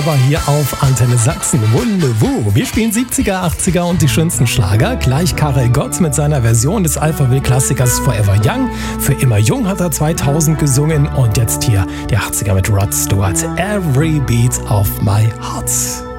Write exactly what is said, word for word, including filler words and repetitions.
War hier auf Antenne Sachsen. Wunderwu. Wir spielen siebziger, achtziger und die schönsten Schlager. Gleich Karel Gott mit seiner Version des Alphaville-Klassikers Forever Young. Für immer jung hat er zweitausend gesungen und jetzt hier die achtziger mit Rod Stewart. Every Beat of My Heart.